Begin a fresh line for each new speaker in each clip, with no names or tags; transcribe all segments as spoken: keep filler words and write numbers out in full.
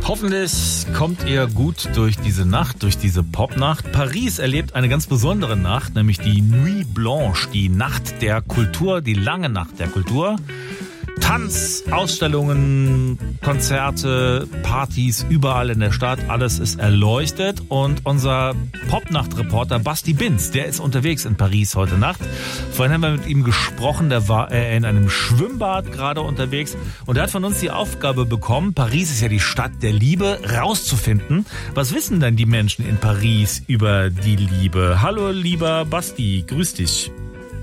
Hoffentlich kommt ihr gut durch diese Nacht, durch diese Popnacht. Paris erlebt eine ganz besondere Nacht, nämlich die Nuit Blanche, die Nacht der Kultur, die lange Nacht der Kultur. Tanz, Ausstellungen, Konzerte, Partys, überall in der Stadt, alles ist erleuchtet. Und unser Popnacht-Reporter Basti Binz, der ist unterwegs in Paris heute Nacht. Vorhin haben wir mit ihm gesprochen, der war in einem Schwimmbad gerade unterwegs. Und er hat von uns die Aufgabe bekommen, Paris ist ja die Stadt der Liebe, rauszufinden. Was wissen denn die Menschen in Paris über die Liebe? Hallo lieber Basti, grüß dich.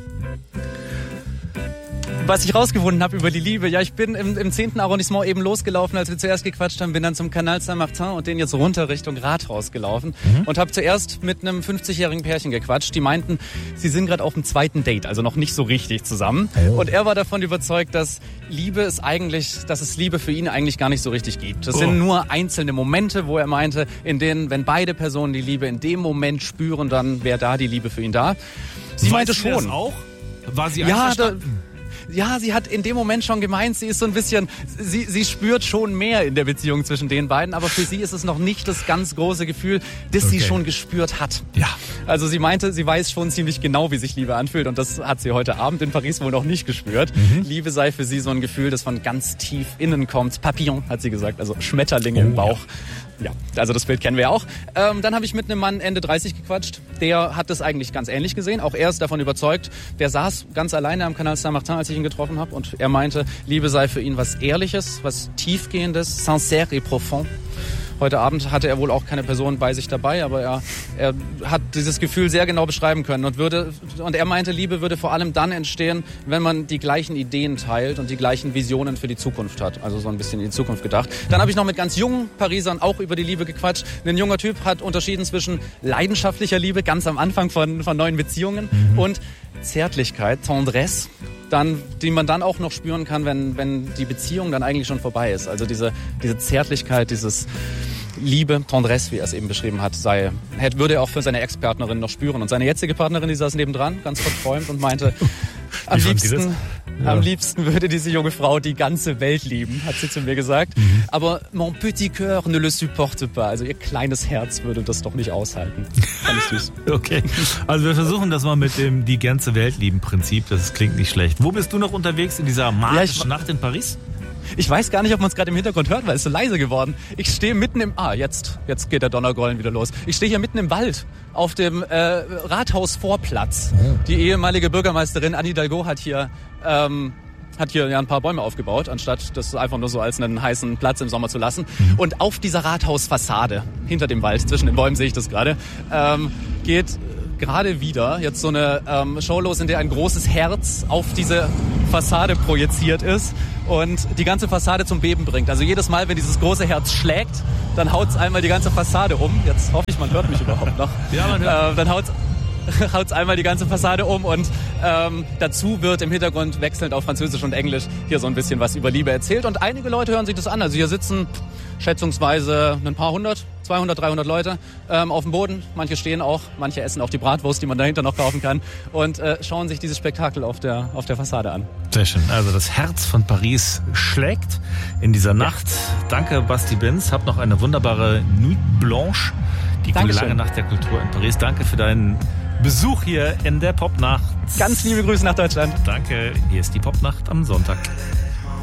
Was ich rausgefunden habe über die Liebe, ja, ich bin im, im zehnten Arrondissement eben losgelaufen, als wir zuerst gequatscht haben, bin dann zum Canal Saint-Martin und den jetzt runter Richtung Rathaus gelaufen mhm. und habe zuerst mit einem fünfzigjährigen Pärchen gequatscht, die meinten, sie sind gerade auf dem zweiten Date, also noch nicht so richtig zusammen. Oh. Und er war davon überzeugt, dass Liebe ist eigentlich, dass es Liebe für ihn eigentlich gar nicht so richtig gibt. Das oh. sind nur einzelne Momente, wo er meinte, in denen, wenn beide Personen die Liebe in dem Moment spüren, dann wäre da die Liebe für ihn da. Sie
Weiß
meinte
sie
schon.
Das auch? War sie
ja,
einverstanden?
Ja, sie hat in dem Moment schon gemeint, sie ist so ein bisschen, sie, sie spürt schon mehr in der Beziehung zwischen den beiden, aber für sie ist es noch nicht das ganz große Gefühl, das okay. sie schon gespürt hat.
Ja.
Also sie meinte, sie weiß schon ziemlich genau, wie sich Liebe anfühlt und das hat sie heute Abend in Paris wohl noch nicht gespürt. Mhm. Liebe sei für sie so ein Gefühl, das von ganz tief innen kommt. Papillon, hat sie gesagt, also Schmetterlinge oh, im Bauch. Ja. Ja, also das Bild kennen wir ja auch. Ähm, dann habe ich mit einem Mann Ende dreißig gequatscht. Der hat das eigentlich ganz ähnlich gesehen. Auch er ist davon überzeugt. Der saß ganz alleine am Canal Saint-Martin, als ich ihn getroffen habe. Und er meinte, Liebe sei für ihn was Ehrliches, was Tiefgehendes, sincère et profond. Heute Abend hatte er wohl auch keine Person bei sich dabei, aber er, er hat dieses Gefühl sehr genau beschreiben können und würde, und er meinte, Liebe würde vor allem dann entstehen, wenn man die gleichen Ideen teilt und die gleichen Visionen für die Zukunft hat. Also so ein bisschen in die Zukunft gedacht. Dann habe ich noch mit ganz jungen Parisern auch über die Liebe gequatscht. Ein junger Typ hat unterschieden zwischen leidenschaftlicher Liebe, ganz am Anfang von, von neuen Beziehungen, mhm. und Zärtlichkeit, Tendresse, dann, die man dann auch noch spüren kann, wenn, wenn die Beziehung dann eigentlich schon vorbei ist. Also diese, diese Zärtlichkeit, dieses Liebe, Tendresse, wie er es eben beschrieben hat, sei, hätte, würde er auch für seine Ex-Partnerin noch spüren. Und seine jetzige Partnerin, die saß nebendran, ganz verträumt und meinte, am liebsten, ja. am liebsten würde diese junge Frau die ganze Welt lieben, hat sie zu mir gesagt. Mhm. Aber mon petit cœur ne le supporte pas. Also ihr kleines Herz würde das doch nicht aushalten. Fand ich süß.
Okay, also wir versuchen das mal mit dem die ganze Welt lieben Prinzip. Das klingt nicht schlecht. Wo bist du noch unterwegs in dieser magischen ja, Nacht in Paris?
Ich weiß gar nicht, ob man es gerade im Hintergrund hört, weil es so leise geworden. Ich stehe mitten im... Ah, jetzt, jetzt geht der Donnergrollen wieder los. Ich stehe hier mitten im Wald auf dem äh, Rathausvorplatz. Oh. Die ehemalige Bürgermeisterin Anne Hidalgo hat hier... Ähm, hat hier ja ein paar Bäume aufgebaut, anstatt das einfach nur so als einen heißen Platz im Sommer zu lassen. Mhm. Und auf dieser Rathausfassade, hinter dem Wald, zwischen den Bäumen sehe ich das gerade, ähm, geht gerade wieder jetzt so eine ähm, Show los, in der ein großes Herz auf diese Fassade projiziert ist und die ganze Fassade zum Beben bringt. Also jedes Mal, wenn dieses große Herz schlägt, dann haut's einmal die ganze Fassade um. Jetzt hoffe ich, man hört mich überhaupt noch.
Ja, man hört.
Äh, dann haut's haut's einmal die ganze Fassade um und ähm, dazu wird im Hintergrund wechselnd auf Französisch und Englisch hier so ein bisschen was über Liebe erzählt und einige Leute hören sich das an. Also hier sitzen schätzungsweise ein paar hundert, zweihundert, dreihundert Leute ähm, auf dem Boden. Manche stehen auch, manche essen auch die Bratwurst, die man dahinter noch kaufen kann und äh, schauen sich dieses Spektakel auf der, auf der Fassade an.
Sehr schön. Also das Herz von Paris schlägt in dieser Nacht. Ja. Danke, Basti Binz. Hab noch eine wunderbare Nuit Blanche, die
Dankeschön.
lange Nacht der Kultur in Paris. Danke für deinen Besuch hier in der Popnacht.
Ganz liebe Grüße nach Deutschland.
Danke. Hier ist die Popnacht am Sonntag.